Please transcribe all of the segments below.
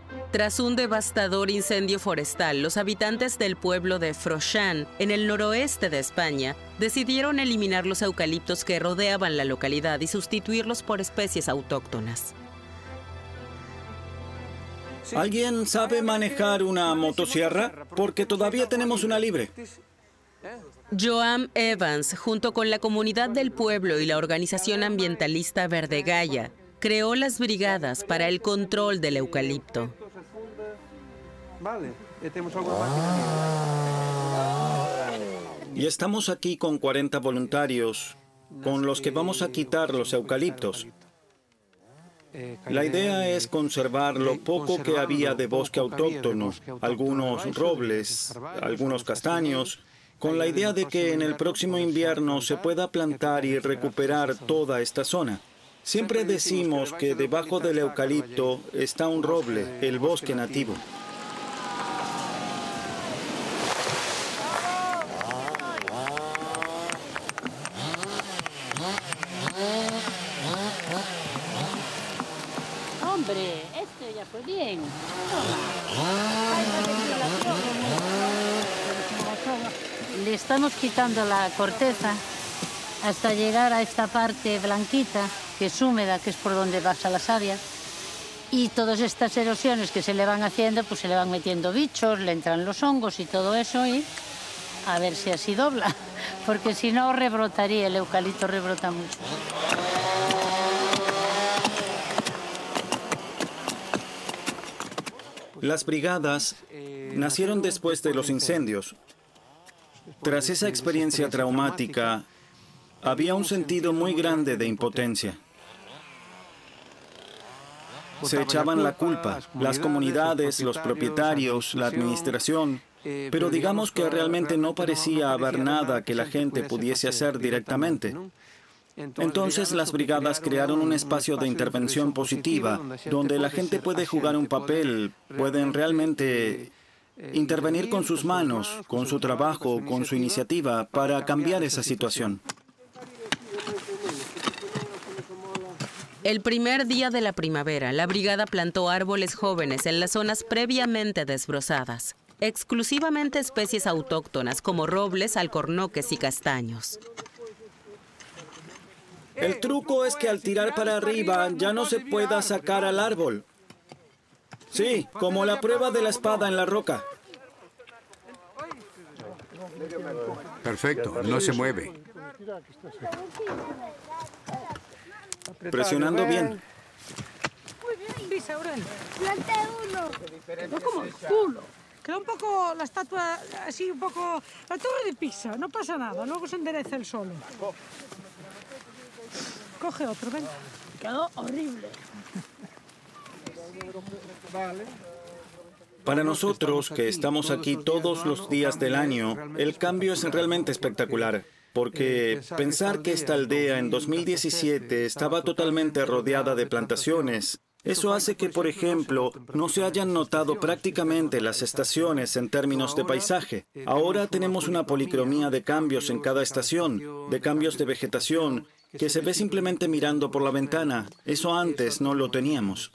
Tras un devastador incendio forestal, los habitantes del pueblo de Frochan, en el noroeste de España, decidieron eliminar los eucaliptos que rodeaban la localidad y sustituirlos por especies autóctonas. ¿Alguien sabe manejar una motosierra? Porque todavía tenemos una libre. Joan Evans, junto con la comunidad del pueblo y la organización ambientalista Verde Gaia, creó las brigadas para el control del eucalipto. Y estamos aquí con 40 voluntarios, con los que vamos a quitar los eucaliptos. La idea es conservar lo poco que había de bosque autóctono, algunos robles, algunos castaños, con la idea de que en el próximo invierno se pueda plantar y recuperar toda esta zona. Siempre decimos que debajo del eucalipto está un roble, el bosque nativo. Hombre, esto ya fue bien. Le estamos quitando la corteza hasta llegar a esta parte blanquita, que es húmeda, que es por donde pasa la savia. Y todas estas erosiones que se le van haciendo, pues se le van metiendo bichos, le entran los hongos y todo eso, y a ver si así dobla, porque si no rebrotaría, el eucalipto rebrota mucho. Las brigadas nacieron después de los incendios. Tras esa experiencia traumática, había un sentido muy grande de impotencia. Se echaban la culpa, las comunidades, los propietarios, la administración, pero digamos que realmente no parecía haber nada que la gente pudiese hacer directamente. Entonces las brigadas crearon un espacio de intervención positiva, donde la gente puede jugar un papel, pueden realmente intervenir con sus manos, con su trabajo, con su iniciativa, para cambiar esa situación. El primer día de la primavera, la brigada plantó árboles jóvenes en las zonas previamente desbrozadas, exclusivamente especies autóctonas como robles, alcornoques y castaños. El truco es que al tirar para arriba ya no se pueda sacar al árbol. Sí, como la prueba de la espada en la roca. Perfecto, no se mueve. Presionando bien. Muy bien, Bisaurel. Planté uno. No como el culo. Queda un poco la estatua, así un poco... La torre de Pisa, no pasa nada, luego se endereza el solo. Coge otro, ven. Quedó horrible. Para nosotros, que estamos aquí todos los días del año, el cambio es realmente espectacular. Porque pensar que esta aldea en 2017 estaba totalmente rodeada de plantaciones, eso hace que, por ejemplo, no se hayan notado prácticamente las estaciones en términos de paisaje. Ahora tenemos una policromía de cambios en cada estación, de cambios de vegetación, que se ve simplemente mirando por la ventana. Eso antes no lo teníamos.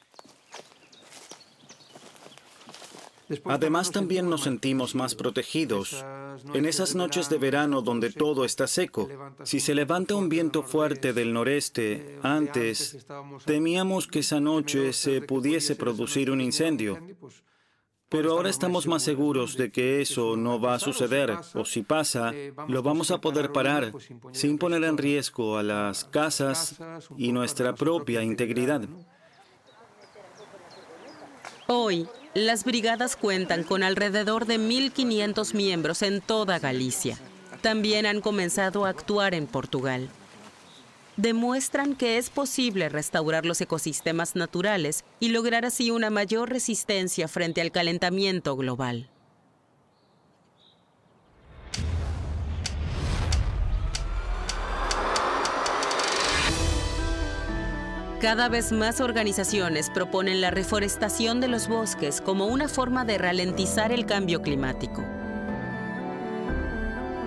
Además, también nos sentimos más protegidos. En esas noches de verano donde todo está seco, si se levanta un viento fuerte del noreste, antes temíamos que esa noche se pudiese producir un incendio. Pero ahora estamos más seguros de que eso no va a suceder, o si pasa, lo vamos a poder parar sin poner en riesgo a las casas y nuestra propia integridad. Hoy, las brigadas cuentan con alrededor de 1.500 miembros en toda Galicia. También han comenzado a actuar en Portugal. Demuestran que es posible restaurar los ecosistemas naturales y lograr así una mayor resistencia frente al calentamiento global. Cada vez más organizaciones proponen la reforestación de los bosques como una forma de ralentizar el cambio climático.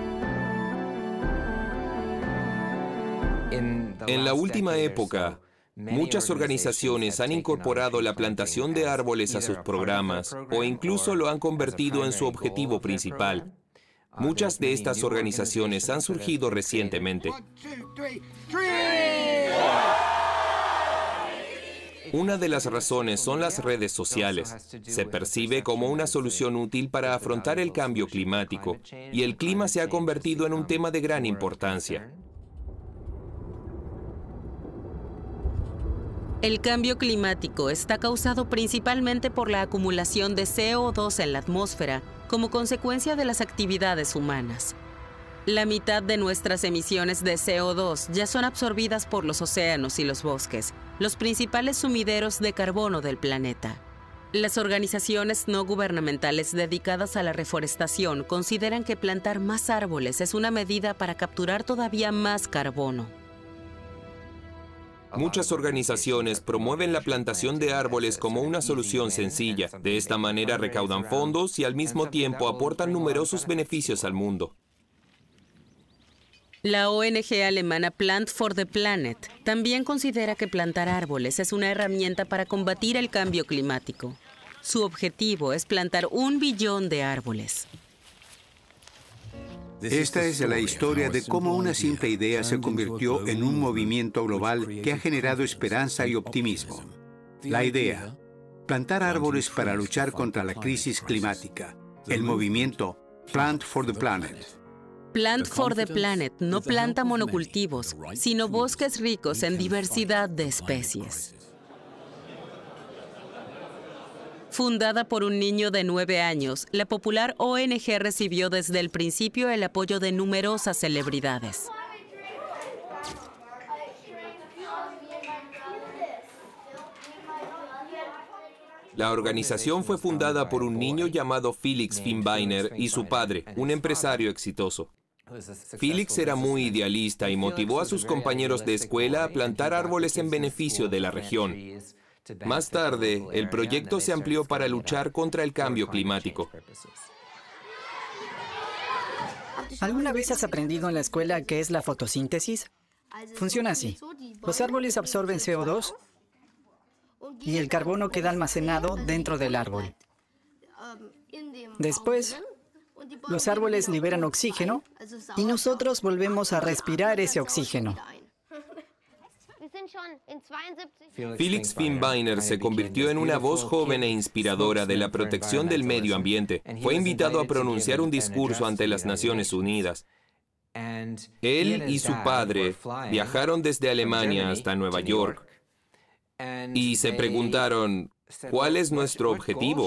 En la última época, Muchas organizaciones han incorporado la plantación de árboles a sus programas o incluso lo han convertido en su objetivo principal. Muchas de estas organizaciones han surgido recientemente. Una de las razones son las redes sociales. Se percibe como una solución útil para afrontar el cambio climático, y el clima se ha convertido en un tema de gran importancia. El cambio climático está causado principalmente por la acumulación de CO2 en la atmósfera como consecuencia de las actividades humanas. La mitad de nuestras emisiones de CO2 ya son absorbidas por los océanos y los bosques, los principales sumideros de carbono del planeta. Las organizaciones no gubernamentales dedicadas a la reforestación consideran que plantar más árboles es una medida para capturar todavía más carbono. Muchas organizaciones promueven la plantación de árboles como una solución sencilla. De esta manera recaudan fondos y al mismo tiempo aportan numerosos beneficios al mundo. La ONG alemana Plant for the Planet también considera que plantar árboles es una herramienta para combatir el cambio climático. Su objetivo es plantar 1 billón de árboles. Esta es la historia de cómo una simple idea se convirtió en un movimiento global que ha generado esperanza y optimismo. La idea: plantar árboles para luchar contra la crisis climática. El movimiento Plant for the Planet. Plant for the Planet no planta monocultivos, sino bosques ricos en diversidad de especies. Fundada por un niño de 9 años, la popular ONG recibió desde el principio el apoyo de numerosas celebridades. La organización fue fundada por un niño llamado Felix Finnbeiner y su padre, un empresario exitoso. Felix era muy idealista y motivó a sus compañeros de escuela a plantar árboles en beneficio de la región. Más tarde, el proyecto se amplió para luchar contra el cambio climático. ¿Alguna vez has aprendido en la escuela qué es la fotosíntesis? Funciona así. Los árboles absorben CO2 y el carbono queda almacenado dentro del árbol. Después, los árboles liberan oxígeno y nosotros volvemos a respirar ese oxígeno. Felix Finnbeiner se convirtió en una voz joven e inspiradora de la protección del medio ambiente. Fue invitado a pronunciar un discurso ante las Naciones Unidas. Él y su padre viajaron desde Alemania hasta Nueva York y se preguntaron, ¿cuál es nuestro objetivo?